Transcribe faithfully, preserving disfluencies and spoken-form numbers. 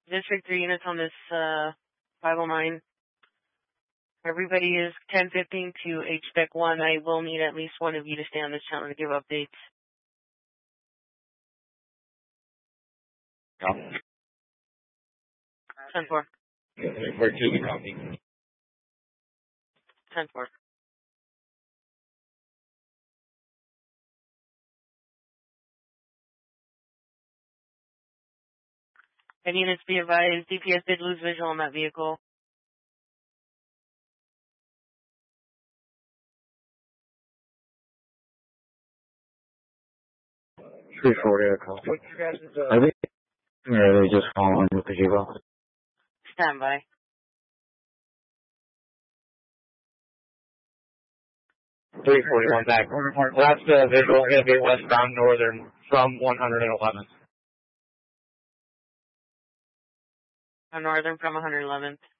District three units on this uh, five oh nine. Everybody is ten fifteen to H-Spec one. I will need at least one of you to stay on this channel to give updates. Copy. ten four. Where to the copy? ten four. And units be advised, D P S did lose visual on that vehicle. three forty, I call. What's your guys' uh... I think yeah, they just following with the G-Box. Stand by. three forty-one back. Last uh, visual is going to be westbound northern from one eleventh. On northern from one eleventh.